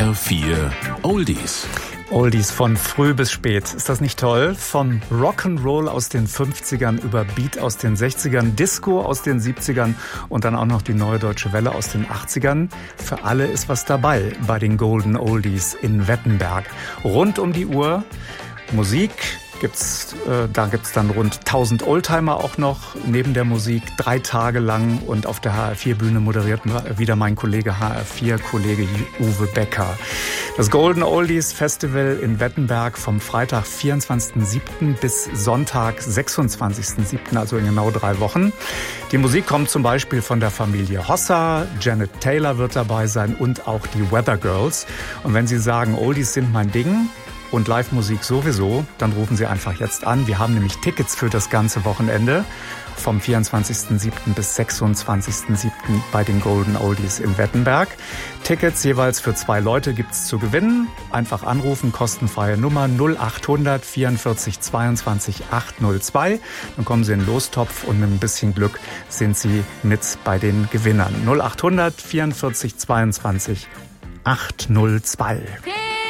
HR4 Oldies. Oldies von früh bis spät. Ist das nicht toll? Vom Rock'n'Roll aus den 50ern über Beat aus den 60ern, Disco aus den 70ern und dann auch noch die Neue Deutsche Welle aus den 80ern. Für alle ist was dabei bei den Golden Oldies in Wettenberg. Rund um die Uhr Musik. Da gibt's dann rund 1000 Oldtimer auch noch neben der Musik, 3 Tage lang, und auf der HR4-Bühne moderiert wieder mein Kollege HR4-Kollege Uwe Becker. Das Golden Oldies Festival in Wettenberg vom Freitag 24.07. bis Sonntag 26.07., also in genau 3 Wochen. Die Musik kommt zum Beispiel von der Familie Hossa, Janet Taylor wird dabei sein und auch die Weather Girls. Und wenn Sie sagen, Oldies sind mein Ding, und Live-Musik sowieso, dann rufen Sie einfach jetzt an. Wir haben nämlich Tickets für das ganze Wochenende vom 24.07. bis 26.07. bei den Golden Oldies in Wettenberg. Tickets jeweils für 2 Leute gibt's zu gewinnen. Einfach anrufen, kostenfreie Nummer 0800 44 22 802. Dann kommen Sie in den Lostopf und mit ein bisschen Glück sind Sie mit bei den Gewinnern. 0800 44 22 802.